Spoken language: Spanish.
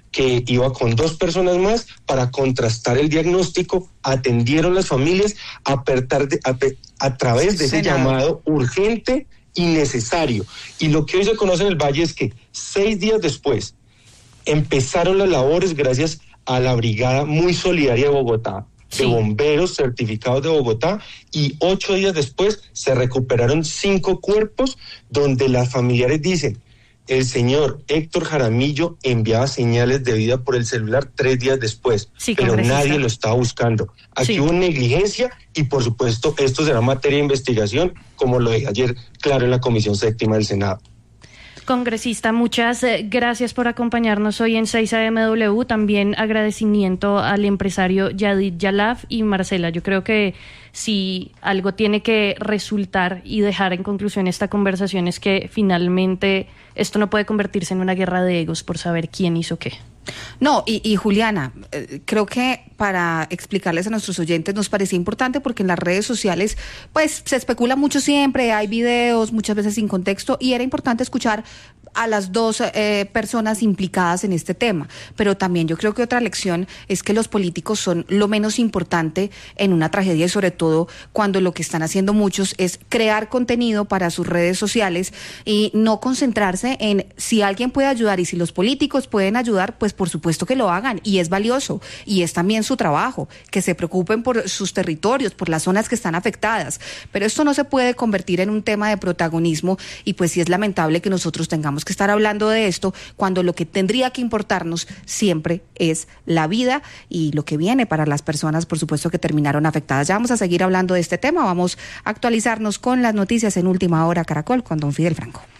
que iba con 2 personas más para contrastar el diagnóstico, atendieron las familias a través de ese llamado urgente y necesario. Y lo que hoy se conoce en el Valle es que 6 días después empezaron las labores gracias a la brigada muy solidaria de Bogotá, de bomberos certificados de Bogotá, y 8 días después se recuperaron 5 cuerpos donde las familiares dicen: el señor Héctor Jaramillo enviaba señales de vida por el celular 3 días después, pero nadie lo estaba buscando. Aquí hubo negligencia y, por supuesto, esto será materia de investigación, como lo dije ayer claro en la Comisión Séptima del Senado. Congresista, muchas gracias por acompañarnos hoy en 6am. También agradecimiento al empresario Yadid Yalaf y Marcela. Yo creo que si algo tiene que resultar y dejar en conclusión esta conversación es que finalmente esto no puede convertirse en una guerra de egos por saber quién hizo qué. No, y Juliana, creo que para explicarles a nuestros oyentes nos parecía importante porque en las redes sociales pues se especula mucho siempre, hay videos muchas veces sin contexto y era importante escuchar a las 2 personas implicadas en este tema, pero también yo creo que otra lección es que los políticos son lo menos importante en una tragedia y sobre todo cuando lo que están haciendo muchos es crear contenido para sus redes sociales y no concentrarse en si alguien puede ayudar y si los políticos pueden ayudar, pues por supuesto que lo hagan y es valioso y es también su trabajo, que se preocupen por sus territorios, por las zonas que están afectadas, pero esto no se puede convertir en un tema de protagonismo y pues sí es lamentable que nosotros tengamos que estar hablando de esto cuando lo que tendría que importarnos siempre es la vida y lo que viene para las personas, por supuesto, que terminaron afectadas. Ya vamos a seguir hablando de este tema, vamos a actualizarnos con las noticias en Última Hora Caracol con don Fidel Franco.